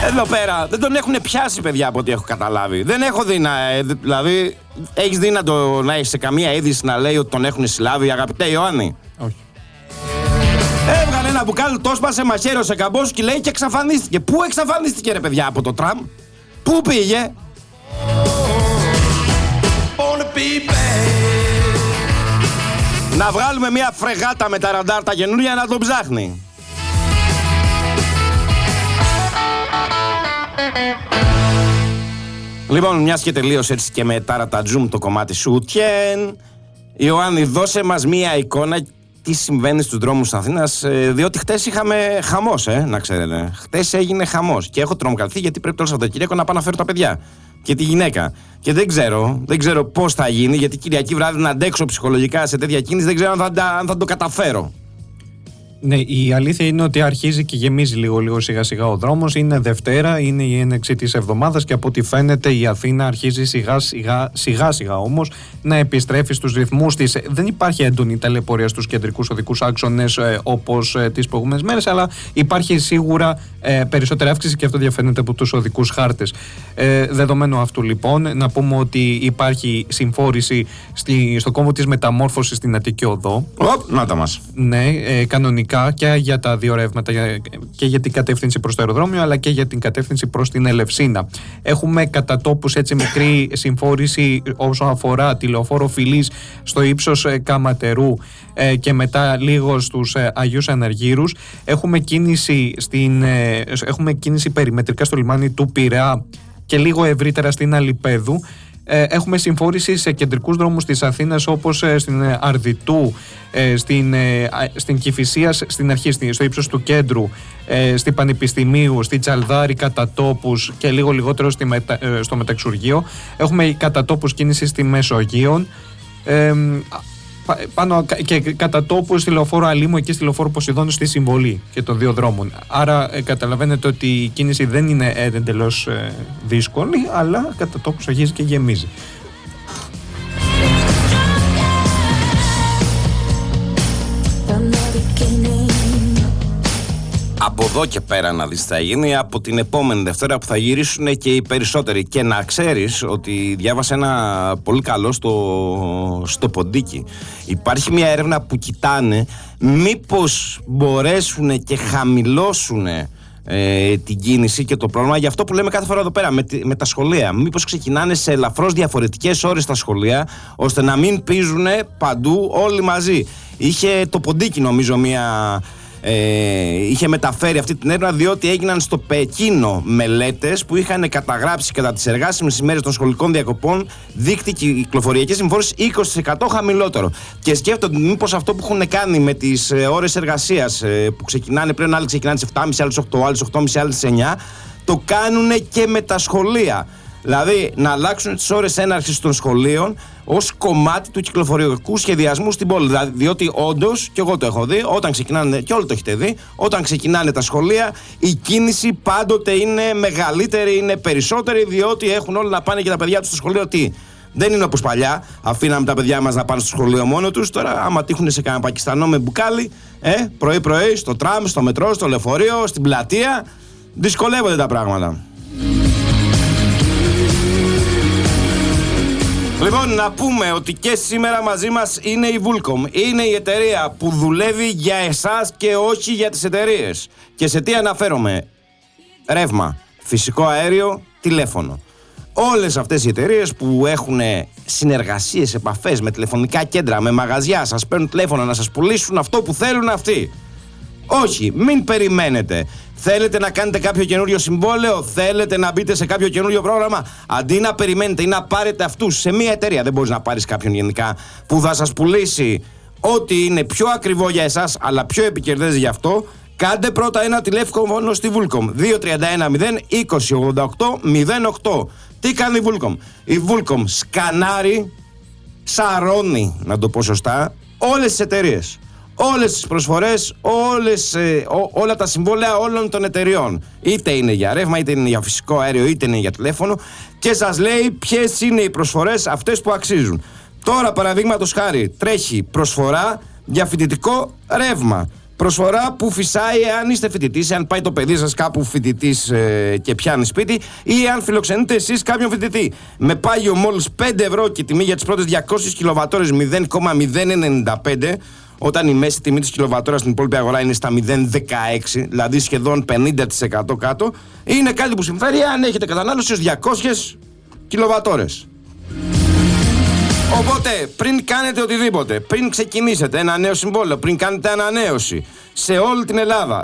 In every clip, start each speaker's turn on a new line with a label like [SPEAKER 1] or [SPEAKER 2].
[SPEAKER 1] Εδώ πέρα δεν τον έχουν πιάσει, παιδιά, από ό,τι έχω καταλάβει. Δεν έχω δει να. Δηλαδή, έχεις δει να έχει σε καμία είδηση να λέει ότι τον έχουν συλλάβει, αγαπητέ Ιωάννη?
[SPEAKER 2] Όχι.
[SPEAKER 1] Έβγαλε ένα μπουκάλι, το έσπασε, μαχαίρωσε καμπός και λέει και εξαφανίστηκε. Πού εξαφανίστηκε, ρε παιδιά, από το τραμ? Πού πήγε? Να βγάλουμε μια φρεγάτα με τα ραντάρ τα καινούρια να τον ψάχνει. Λοιπόν, μιας και τελείωσε έτσι και με ταρατατζούμ το κομμάτι σου, Ιωάννη, δώσε μας μια εικόνα τι συμβαίνει στους δρόμους της Αθήνας, διότι χτες είχαμε χαμός, να ξέρετε. Χτες έγινε χαμός και έχω τρομοκρατηθεί γιατί πρέπει το Σαββατοκύριακο να πάω να φέρω τα παιδιά και τη γυναίκα. Και δεν ξέρω πώς θα γίνει, γιατί Κυριακή βράδυ να αντέξω ψυχολογικά σε τέτοια κίνηση, δεν ξέρω αν θα το καταφέρω.
[SPEAKER 2] Ναι, η αλήθεια είναι ότι αρχίζει και γεμίζει λίγο σιγά σιγά ο δρόμος. Είναι Δευτέρα, είναι η έναρξη της εβδομάδας και από ό,τι φαίνεται η Αθήνα αρχίζει σιγά σιγά όμως να επιστρέφει στους ρυθμούς της. Δεν υπάρχει έντονη ταλαιπωρία στους κεντρικούς οδικούς άξονες όπως τις προηγούμενες μέρες, αλλά υπάρχει σίγουρα περισσότερη αύξηση και αυτό διαφαίνεται από τους οδικούς χάρτες. Δεδομένου αυτού λοιπόν, να πούμε ότι υπάρχει συμφόρηση στο κόμβο της μεταμόρφωσης στην Αττική Οδό.
[SPEAKER 1] Να τα μας.
[SPEAKER 2] Ναι, κανονικά και για τα δύο ρεύματα, και για την κατεύθυνση προς το αεροδρόμιο αλλά και για την κατεύθυνση προς την Ελευσίνα. Έχουμε κατά τόπους έτσι μικρή συμφόρηση όσον αφορά τη λεωφόρο Φιλής στο ύψος Καματερού και μετά λίγο στους Αγίους Αναργύρους. Έχουμε κίνηση περιμετρικά στο λιμάνι του Πειραιά και λίγο ευρύτερα στην Αλιπέδου. Έχουμε συμφόρηση σε κεντρικούς δρόμους της Αθήνας όπως στην Αρδιτού, στην Κηφισία, στην αρχή, στο ύψος του κέντρου, στην Πανεπιστημίου, στη Τσαλδάρη κατά τόπους και λίγο λιγότερο στο Μεταξουργείο. Έχουμε κατά τόπους κίνηση στη Μεσογείο. Πάνω και κατά τόπου στη λεωφόρο Αλήμου, εκεί στη λεωφόρο Ποσειδώνου, στη Συμβολή και των δύο δρόμων. Άρα καταλαβαίνετε ότι η κίνηση δεν είναι εντελώς δύσκολη, αλλά κατά τόπου αρχίζει και γεμίζει.
[SPEAKER 1] Από εδώ και πέρα να δεις τι θα γίνει, από την επόμενη Δευτέρα που θα γυρίσουν και οι περισσότεροι. Και να ξέρεις ότι διάβασα ένα πολύ καλό στο Ποντίκι. Υπάρχει μια έρευνα που κοιτάνε μήπως μπορέσουν και χαμηλώσουν την κίνηση και το πρόβλημα. Γι' αυτό που λέμε κάθε φορά εδώ πέρα με τα σχολεία. Μήπως ξεκινάνε σε ελαφρώς διαφορετικές ώρες τα σχολεία, ώστε να μην πίζουν παντού όλοι μαζί. Είχε το Ποντίκι νομίζω είχε μεταφέρει αυτή την έρευνα, διότι έγιναν στο Πεκίνο μελέτες που είχαν καταγράψει κατά τις εργάσιμες ημέρες των σχολικών διακοπών δείκτη κυκλοφοριακής συμφόρησης 20% χαμηλότερο. Και σκέφτονται μήπως αυτό που έχουν κάνει με τις ώρες εργασίας που ξεκινάνε πλέον, άλλοι ξεκινάνε στις 7.30, άλλοι στις 8, άλλοι στις 8.30, άλλοι στις 9, το κάνουν και με τα σχολεία. Δηλαδή να αλλάξουν τις ώρες έναρξης των σχολείων ως κομμάτι του κυκλοφοριακού σχεδιασμού στην πόλη. Δηλαδή, διότι όντως, και εγώ το έχω δει, όταν ξεκινάνε, και όλοι το έχετε δει, όταν ξεκινάνε τα σχολεία, η κίνηση πάντοτε είναι μεγαλύτερη, είναι περισσότερη, διότι έχουν όλοι να πάνε και τα παιδιά τους στο σχολείο. Τι? Δεν είναι όπως παλιά, αφήναμε τα παιδιά μας να πάνε στο σχολείο μόνο τους. Τώρα, άμα τύχουν σε κανένα Πακιστανό με μπουκάλι, πρωί-πρωί, στο τραμ, στο μετρό, στο λεωφορείο, στην πλατεία, δυσκολεύονται τα πράγματα. Λοιπόν, να πούμε ότι και σήμερα μαζί μας είναι η Vulcom. Είναι η εταιρεία που δουλεύει για εσάς και όχι για τις εταιρείες. Και σε τι αναφέρομαι? Ρεύμα, φυσικό αέριο, τηλέφωνο. Όλες αυτές οι εταιρείες που έχουν συνεργασίες, επαφές με τηλεφωνικά κέντρα, με μαγαζιά, σας παίρνουν τηλέφωνο να σας πουλήσουν αυτό που θέλουν αυτοί. Όχι, μην περιμένετε. Θέλετε να κάνετε κάποιο καινούριο συμβόλαιο, θέλετε να μπείτε σε κάποιο καινούριο πρόγραμμα. Αντί να περιμένετε ή να πάρετε αυτούς σε μία εταιρεία, δεν μπορείς να πάρεις κάποιον γενικά που θα σας πουλήσει ό,τι είναι πιο ακριβό για εσάς, αλλά πιο επικερδές γι' αυτό. Κάντε πρώτα ένα τηλέφωνο στη Vulcom. 2310-2088-08. Τι κάνει η Vulcom? Η Vulcom σκανάρει, σαρώνει, να το πω σωστά, όλες τις εταιρείες. Όλες τις προσφορές, όλα τα συμβόλαια όλων των εταιριών. Είτε είναι για ρεύμα, είτε είναι για φυσικό αέριο, είτε είναι για τηλέφωνο. Και σας λέει ποιες είναι οι προσφορές αυτές που αξίζουν. Τώρα, παραδείγματος χάρη, τρέχει προσφορά για φοιτητικό ρεύμα. Προσφορά που φυσάει εάν είστε φοιτητής, εάν πάει το παιδί σας κάπου φοιτητής και πιάνει σπίτι, ή εάν φιλοξενείτε εσείς κάποιον φοιτητή. Με πάγιο μόλις 5 ευρώ και τιμή για τις πρώτες 200 κιλοβατόρες 0,095, όταν η μέση τιμή της κιλοβατόρας στην υπόλοιπη αγορά είναι στα 0,16, δηλαδή σχεδόν 50% κάτω, είναι κάτι που συμφέρει αν έχετε κατανάλωση ως 200 κιλοβατόρες. Οπότε, πριν κάνετε οτιδήποτε, πριν ξεκινήσετε ένα νέο συμβόλαιο, πριν κάνετε ανανέωση σε όλη την Ελλάδα,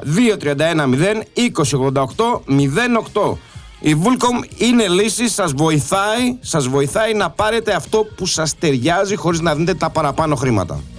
[SPEAKER 1] 2310-2088-08. Η Vulcom είναι λύση, σας βοηθάει να πάρετε αυτό που σας ταιριάζει χωρίς να δίνετε τα παραπάνω χρήματα.